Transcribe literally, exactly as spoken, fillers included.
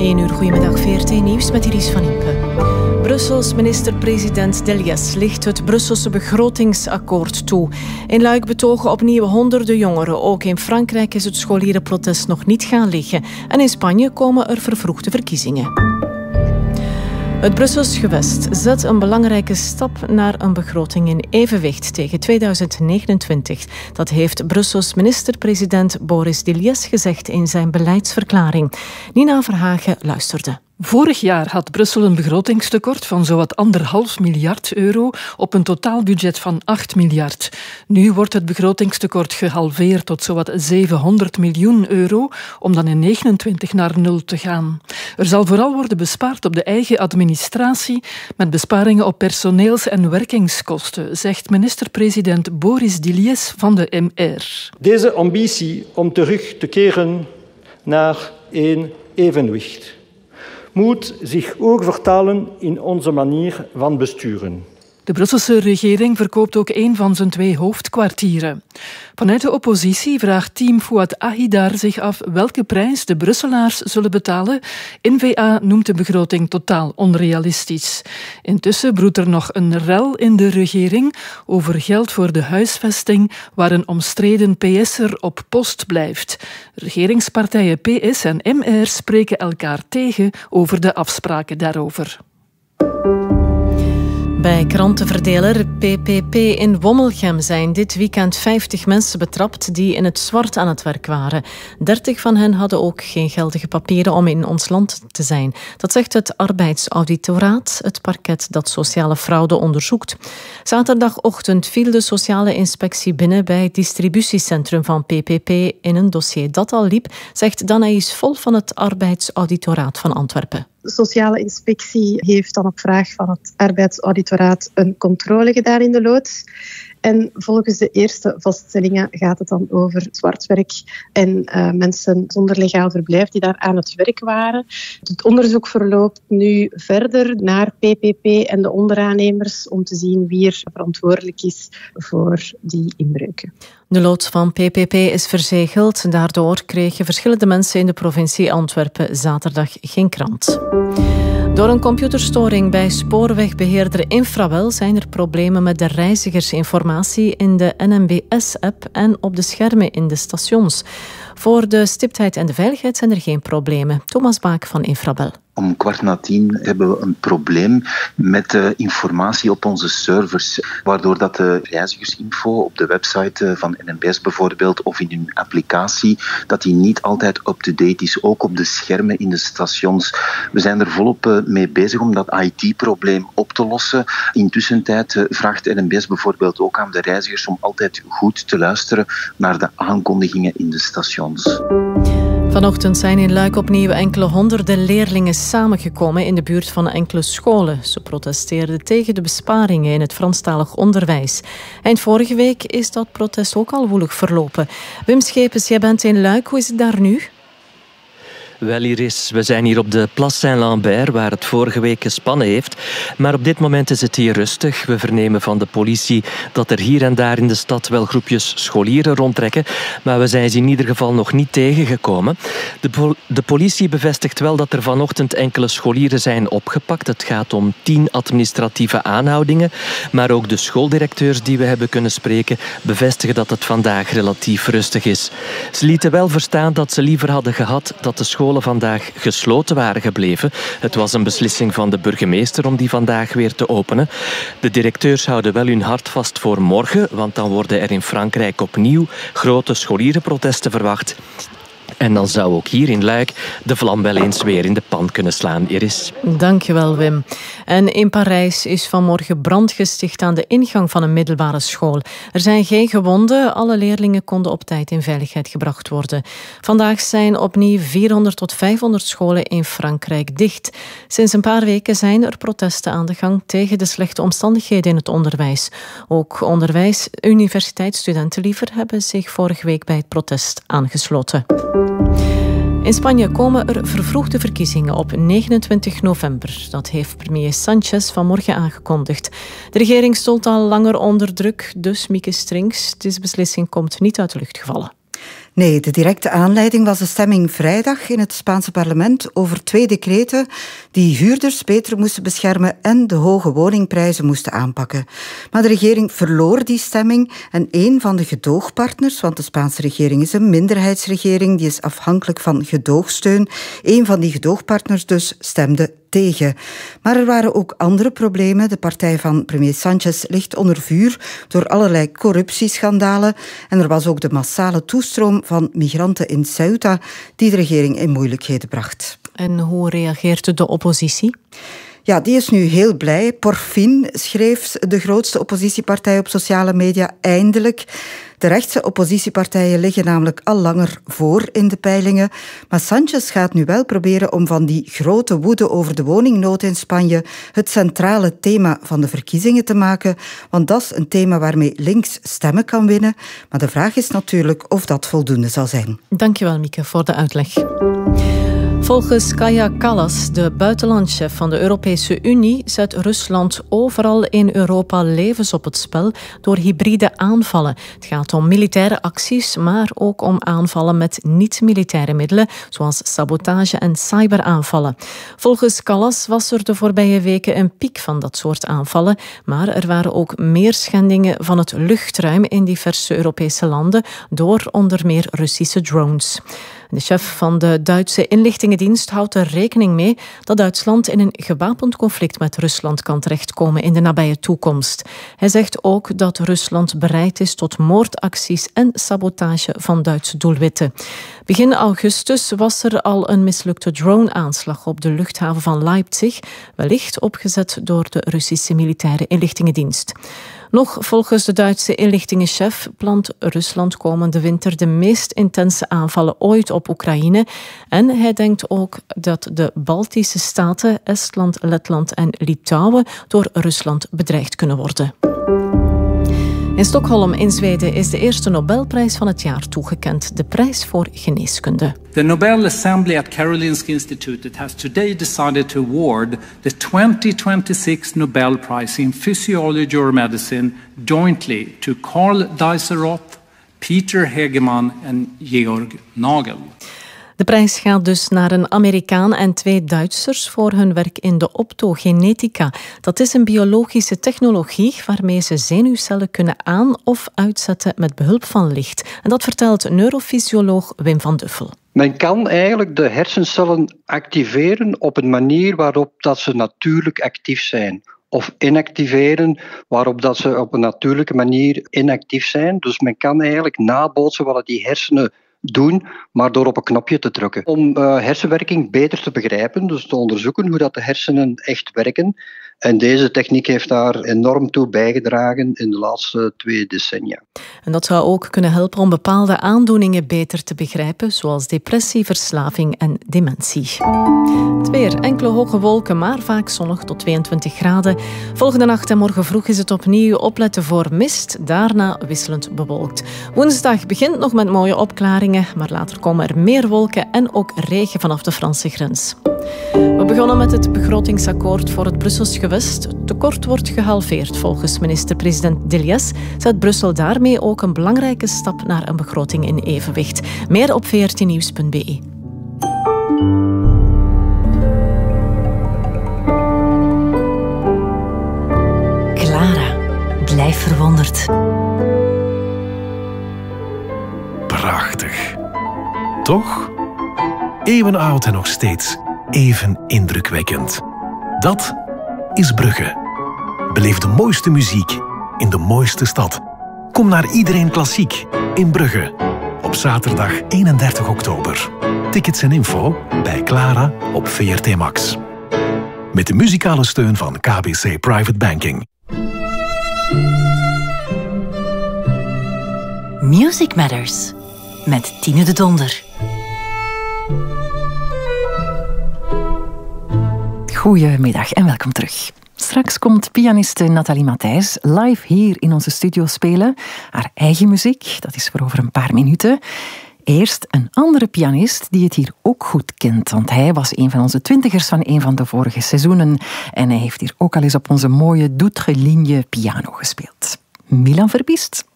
één uur, goedemiddag, V R T Nieuws met Iris van Impe. Brussels minister-president Deliès ligt het Brusselse begrotingsakkoord toe. In Luik betogen opnieuw honderden jongeren. Ook in Frankrijk is het scholierenprotest nog niet gaan liggen. En in Spanje komen er vervroegde verkiezingen. Het Brussels gewest zet een belangrijke stap naar een begroting in evenwicht tegen tweeduizend negenentwintig. Dat heeft Brussels minister-president Boris Deliès gezegd in zijn beleidsverklaring. Nina Verhagen luisterde. Vorig jaar had Brussel een begrotingstekort van zowat anderhalf miljard euro op een totaalbudget van acht miljard. Nu wordt het begrotingstekort gehalveerd tot zowat zevenhonderd miljoen euro, om dan in negenentwintig naar nul te gaan. Er zal vooral worden bespaard op de eigen administratie, met besparingen op personeels- en werkingskosten, zegt minister-president Boris Deliès van de M R. Deze ambitie om terug te keren naar een evenwicht moet zich ook vertalen in onze manier van besturen. De Brusselse regering verkoopt ook een van zijn twee hoofdkwartieren. Vanuit de oppositie vraagt team Fouad Ahidar zich af welke prijs de Brusselaars zullen betalen. N V A noemt de begroting totaal onrealistisch. Intussen broedt er nog een rel in de regering over geld voor de huisvesting, waar een omstreden P S'er op post blijft. Regeringspartijen P S en M R spreken elkaar tegen over de afspraken daarover. Bij krantenverdeler P P P in Wommelgem zijn dit weekend vijftig mensen betrapt die in het zwart aan het werk waren. dertig van hen hadden ook geen geldige papieren om in ons land te zijn. Dat zegt het Arbeidsauditoraat, het parket dat sociale fraude onderzoekt. Zaterdagochtend viel de sociale inspectie binnen bij het distributiecentrum van P P P in een dossier dat al liep, zegt Danaïs Vol van het Arbeidsauditoraat van Antwerpen. De sociale inspectie heeft dan op vraag van het arbeidsauditoraat een controle gedaan in de loods. En volgens de eerste vaststellingen gaat het dan over zwartwerk en uh, mensen zonder legaal verblijf die daar aan het werk waren. Het onderzoek verloopt nu verder naar P P P en de onderaannemers om te zien wie er verantwoordelijk is voor die inbreuken. De loods van P P P is verzegeld. Daardoor kregen verschillende mensen in de provincie Antwerpen zaterdag geen krant. Door een computerstoring bij spoorwegbeheerder Infrawel zijn er problemen met de reizigersinformatie in de N M B S-app en op de schermen in de stations. Voor de stiptheid en de veiligheid zijn er geen problemen. Thomas Baak van Infrawel. Om kwart na tien hebben we een probleem met de informatie op onze servers, waardoor dat de reizigersinfo op de website van N M B S bijvoorbeeld of in hun applicatie, dat die niet altijd up-to-date is, ook op de schermen in de stations. We zijn er volop mee bezig om dat I T-probleem op te lossen. Intussen tijd vraagt N M B S bijvoorbeeld ook aan de reizigers om altijd goed te luisteren naar de aankondigingen in de stations. Vanochtend zijn in Luik opnieuw enkele honderden leerlingen samengekomen in de buurt van enkele scholen. Ze protesteerden tegen de besparingen in het Franstalig onderwijs. Eind vorige week is dat protest ook al woelig verlopen. Wim Schepens, jij bent in Luik. Hoe is het daar nu? Wel, Iris, we zijn hier op de Place Saint-Lambert, waar het vorige week gespannen heeft. Maar op dit moment is het hier rustig. We vernemen van de politie dat er hier en daar in de stad wel groepjes scholieren rondtrekken. Maar we zijn ze in ieder geval nog niet tegengekomen. De, pol- de politie bevestigt wel dat er vanochtend enkele scholieren zijn opgepakt. Het gaat om tien administratieve aanhoudingen. Maar ook de schooldirecteurs die we hebben kunnen spreken bevestigen dat het vandaag relatief rustig is. Ze lieten wel verstaan dat ze liever hadden gehad dat de school vandaag gesloten waren gebleven. Het was een beslissing van de burgemeester om die vandaag weer te openen. De directeurs houden wel hun hart vast voor morgen, want dan worden er in Frankrijk opnieuw grote scholierenprotesten verwacht. En dan zou ook hier in Luik de vlam wel eens weer in de pan kunnen slaan, Iris. Dankjewel, Wim. En in Parijs is vanmorgen brand gesticht aan de ingang van een middelbare school. Er zijn geen gewonden. Alle leerlingen konden op tijd in veiligheid gebracht worden. Vandaag zijn opnieuw vierhonderd tot vijfhonderd scholen in Frankrijk dicht. Sinds een paar weken zijn er protesten aan de gang tegen de slechte omstandigheden in het onderwijs. Ook onderwijs, universiteitsstudenten liever, hebben zich vorige week bij het protest aangesloten. In Spanje komen er vervroegde verkiezingen op negenentwintig november. Dat heeft premier Sánchez vanmorgen aangekondigd. De regering stond al langer onder druk, dus Mieke Strings, deze beslissing komt niet uit de lucht gevallen. Nee, de directe aanleiding was de stemming vrijdag in het Spaanse parlement over twee decreten die huurders beter moesten beschermen en de hoge woningprijzen moesten aanpakken. Maar de regering verloor die stemming en een van de gedoogpartners, want de Spaanse regering is een minderheidsregering, die is afhankelijk van gedoogsteun, een van die gedoogpartners dus stemde tegen. Maar er waren ook andere problemen. De partij van premier Sánchez ligt onder vuur door allerlei corruptieschandalen. En er was ook de massale toestroom van migranten in Ceuta die de regering in moeilijkheden bracht. En hoe reageert de oppositie? Ja, die is nu heel blij. Por fin, schreef de grootste oppositiepartij op sociale media, eindelijk. De rechtse oppositiepartijen liggen namelijk al langer voor in de peilingen. Maar Sánchez gaat nu wel proberen om van die grote woede over de woningnood in Spanje het centrale thema van de verkiezingen te maken. Want dat is een thema waarmee links stemmen kan winnen. Maar de vraag is natuurlijk of dat voldoende zal zijn. Dankjewel, Mieke, voor de uitleg. Volgens Kaja Kallas, de buitenlandchef van de Europese Unie, zet Rusland overal in Europa levens op het spel door hybride aanvallen. Het gaat om militaire acties, maar ook om aanvallen met niet-militaire middelen, zoals sabotage en cyberaanvallen. Volgens Kallas was er de voorbije weken een piek van dat soort aanvallen, maar er waren ook meer schendingen van het luchtruim in diverse Europese landen door onder meer Russische drones. De chef van de Duitse inlichtingendienst houdt er rekening mee dat Duitsland in een gewapend conflict met Rusland kan terechtkomen in de nabije toekomst. Hij zegt ook dat Rusland bereid is tot moordacties en sabotage van Duitse doelwitten. Begin augustus was er al een mislukte drone-aanslag op de luchthaven van Leipzig, wellicht opgezet door de Russische militaire inlichtingendienst. Nog volgens de Duitse inlichtingenchef plant Rusland komende winter de meest intense aanvallen ooit op Oekraïne. En hij denkt ook dat de Baltische staten, Estland, Letland en Litouwen door Rusland bedreigd kunnen worden. In Stockholm in Zweden is de eerste Nobelprijs van het jaar toegekend, de prijs voor geneeskunde. The Nobel Assembly at Karolinska Institutet has today decided to award the twenty twenty-six Nobel Prize in Physiology or Medicine jointly to Karl Dijsselroth, Peter Hegemann and Georg Nagel. De prijs gaat dus naar een Amerikaan en twee Duitsers voor hun werk in de optogenetica. Dat is een biologische technologie waarmee ze zenuwcellen kunnen aan- of uitzetten met behulp van licht. En dat vertelt neurofysioloog Wim van Duffel. Men kan eigenlijk de hersencellen activeren op een manier waarop dat ze natuurlijk actief zijn. Of inactiveren, waarop dat ze op een natuurlijke manier inactief zijn. Dus men kan eigenlijk nabootsen wat die hersenen doen, maar door op een knopje te drukken. Om uh, hersenwerking beter te begrijpen, dus te onderzoeken hoe dat de hersenen echt werken. En deze techniek heeft daar enorm toe bijgedragen in de laatste twee decennia. En dat zou ook kunnen helpen om bepaalde aandoeningen beter te begrijpen, zoals depressie, verslaving en dementie. Het weer, enkele hoge wolken, maar vaak zonnig tot tweeëntwintig graden. Volgende nacht en morgen vroeg is het opnieuw opletten voor mist, daarna wisselend bewolkt. Woensdag begint nog met mooie opklaringen, maar later komen er meer wolken en ook regen vanaf de Franse grens. We begonnen met het begrotingsakkoord voor het Brussels gewest. Het tekort wordt gehalveerd. Volgens minister-president Deliès zet Brussel daarmee ook een belangrijke stap naar een begroting in evenwicht. Meer op veertien nieuws punt b e. Clara, blijf verwonderd. Prachtig. Toch? Eeuwenoud en nog steeds even indrukwekkend. Dat is Brugge. Beleef de mooiste muziek in de mooiste stad. Kom naar Iedereen Klassiek in Brugge op zaterdag eenendertig oktober. Tickets en info bij Clara op V R T Max. Met de muzikale steun van K B C Private Banking. Music Matters met Tine de Donder. Goedemiddag en welkom terug. Straks komt pianiste Nathalie Matthijs live hier in onze studio spelen. Haar eigen muziek, dat is voor over een paar minuten. Eerst een andere pianist die het hier ook goed kent, want hij was een van onze twintigers van een van de vorige seizoenen en hij heeft hier ook al eens op onze mooie Doutre Ligne piano gespeeld. Milan Verbiest.